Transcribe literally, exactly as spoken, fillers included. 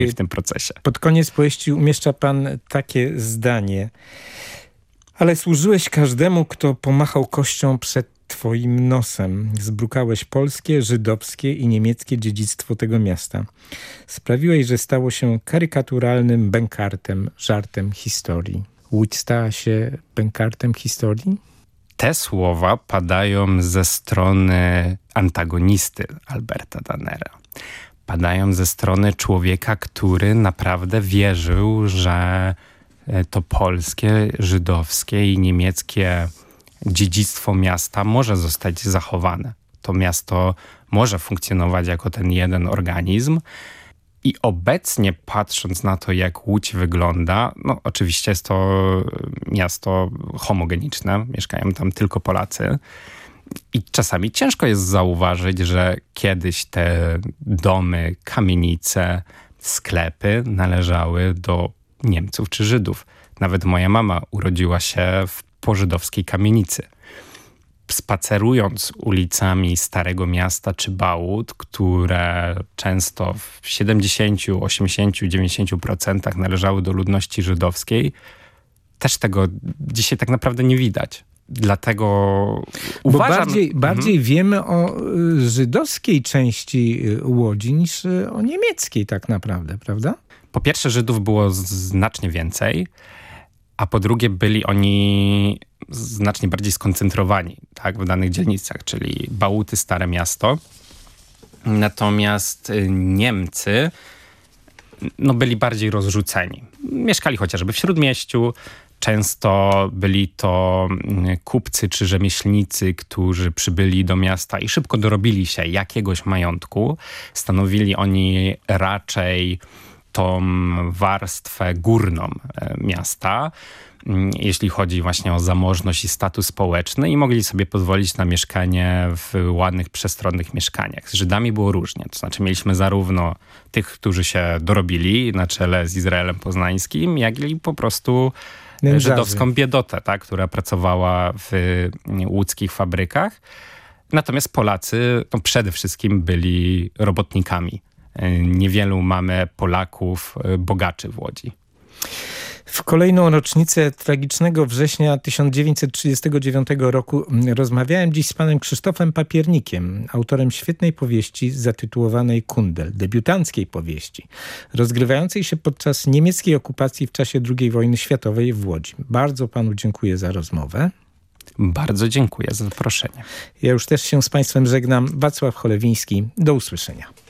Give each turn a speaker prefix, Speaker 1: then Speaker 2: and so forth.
Speaker 1: w tym procesie.
Speaker 2: Pod koniec powieści umieszcza pan takie zdanie. Ale służyłeś każdemu, kto pomachał kością przed twoim nosem. Zbrukałeś polskie, żydowskie i niemieckie dziedzictwo tego miasta. Sprawiłeś, że stało się karykaturalnym bękartem, żartem historii. Łódź stała się bękartem historii?
Speaker 1: Te słowa padają ze strony antagonisty Alberta Dannera. Padają ze strony człowieka, który naprawdę wierzył, że to polskie, żydowskie i niemieckie dziedzictwo miasta może zostać zachowane. To miasto może funkcjonować jako ten jeden organizm. I obecnie patrząc na to, jak Łódź wygląda, no oczywiście jest to miasto homogeniczne, mieszkają tam tylko Polacy. I czasami ciężko jest zauważyć, że kiedyś te domy, kamienice, sklepy należały do Niemców czy Żydów. Nawet moja mama urodziła się w pożydowskiej kamienicy. Spacerując ulicami Starego Miasta czy Bałut, które często w siedemdziesiąt, osiemdziesiąt, dziewięćdziesiąt procent należały do ludności żydowskiej, też tego dzisiaj tak naprawdę nie widać. Dlatego
Speaker 2: Bo
Speaker 1: uważam...
Speaker 2: bardziej, bardziej mhm. wiemy o żydowskiej części Łodzi niż o niemieckiej tak naprawdę, prawda?
Speaker 1: Po pierwsze, Żydów było znacznie więcej, a po drugie byli oni znacznie bardziej skoncentrowani, tak, w danych dzielnicach, czyli Bałuty, Stare Miasto. Natomiast Niemcy no, byli bardziej rozrzuceni. Mieszkali chociażby w Śródmieściu. Często byli to kupcy czy rzemieślnicy, którzy przybyli do miasta i szybko dorobili się jakiegoś majątku. Stanowili oni raczej tą warstwę górną miasta, jeśli chodzi właśnie o zamożność i status społeczny, i mogli sobie pozwolić na mieszkanie w ładnych, przestronnych mieszkaniach. Z Żydami było różnie, to znaczy mieliśmy zarówno tych, którzy się dorobili na czele z Izraelem Poznańskim, jak i po prostu Nędzarzy. Żydowską biedotę, tak, która pracowała w łódzkich fabrykach. Natomiast Polacy no, przede wszystkim byli robotnikami. Niewielu mamy Polaków bogaczy w Łodzi.
Speaker 2: W kolejną rocznicę tragicznego września tysiąc dziewięćset trzydziestego dziewiątego roku rozmawiałem dziś z panem Krzysztofem Papiernikiem, autorem świetnej powieści zatytułowanej Kundel, debiutanckiej powieści, rozgrywającej się podczas niemieckiej okupacji w czasie drugiej wojny światowej w Łodzi. Bardzo panu dziękuję za rozmowę.
Speaker 1: Bardzo dziękuję za zaproszenie.
Speaker 2: Ja już też się z państwem żegnam. Wacław Cholewiński. Do usłyszenia.